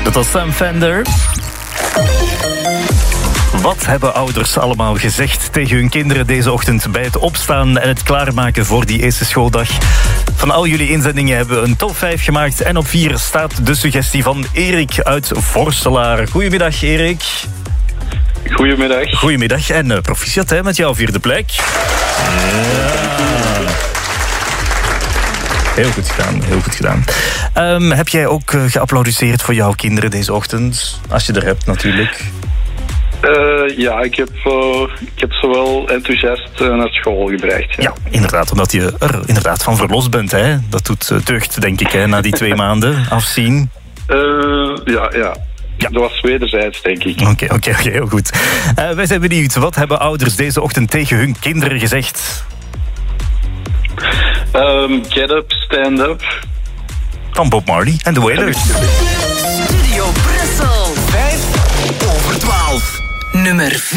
Dat was Sam Fender. Wat hebben ouders allemaal gezegd tegen hun kinderen deze ochtend bij het opstaan en het klaarmaken voor die eerste schooldag? Van al jullie inzendingen hebben we een top 5 gemaakt en op 4 staat de suggestie van Erik uit Vorstelaar. Goedemiddag, Erik. Goedemiddag. Goedemiddag en proficiat hè, met jouw 4e plek. Heel goed gedaan, heel goed gedaan. Heb jij ook geapplaudisseerd voor jouw kinderen deze ochtend? Als je er hebt, natuurlijk. Ja, ik heb ze wel enthousiast naar school gebracht. Ja, inderdaad, omdat je er inderdaad van verlost bent. Hè? Dat doet deugd, denk ik, hè, na die 2 maanden afzien. Ja. Dat was wederzijds, denk ik. Oké, heel goed. Wij zijn benieuwd, wat hebben ouders deze ochtend tegen hun kinderen gezegd? Get Up, Stand Up. Van Bob Marley en The Wailers. Studio Brussel. 5 over 12. Nummer 4.